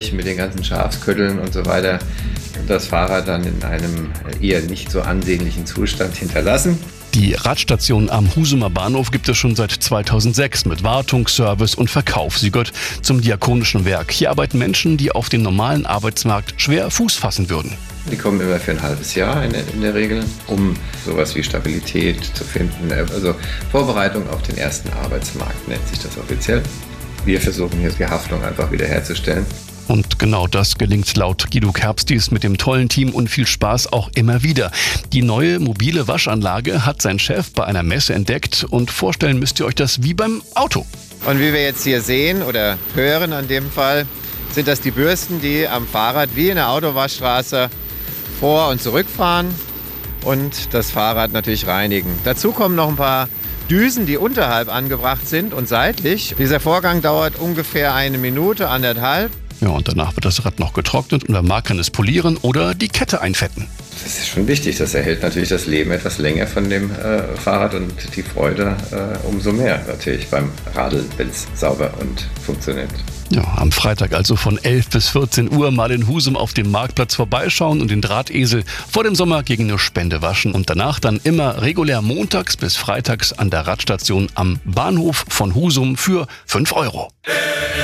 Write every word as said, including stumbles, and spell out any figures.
schwierig mit den ganzen Schafskötteln und so weiter, das Fahrrad dann in einem eher nicht so ansehnlichen Zustand hinterlassen. Die Radstation am Husumer Bahnhof gibt es schon seit zweitausendsechs mit Wartung, Service und Verkauf. Sie gehört zum Diakonischen Werk. Hier arbeiten Menschen, die auf dem normalen Arbeitsmarkt schwer Fuß fassen würden. Die kommen immer für ein halbes Jahr in der, in der Regel, um sowas wie Stabilität zu finden. Also Vorbereitung auf den ersten Arbeitsmarkt nennt sich das offiziell. Wir versuchen hier die Haftung einfach wiederherzustellen. Und genau das gelingt laut Guido Kerbstis mit dem tollen Team und viel Spaß auch immer wieder. Die neue mobile Waschanlage hat sein Chef bei einer Messe entdeckt und vorstellen müsst ihr euch das wie beim Auto. Und wie wir jetzt hier sehen oder hören an dem Fall, sind das die Bürsten, die am Fahrrad wie in der Autowaschstraße vor- und zurückfahren und das Fahrrad natürlich reinigen. Dazu kommen noch ein paar Düsen, die unterhalb angebracht sind und seitlich. Dieser Vorgang dauert ungefähr eine Minute, anderthalb. Ja, und danach wird das Rad noch getrocknet und wer mag, kann es polieren oder die Kette einfetten. Das ist schon wichtig. Das erhält natürlich das Leben etwas länger von dem äh, Fahrrad und die Freude äh, umso mehr natürlich beim Radeln, wenn es sauber und funktioniert. Ja, am Freitag also von elf bis vierzehn Uhr mal in Husum auf dem Marktplatz vorbeischauen und den Drahtesel vor dem Sommer gegen eine Spende waschen und danach dann immer regulär montags bis freitags an der Radstation am Bahnhof von Husum für fünf Euro.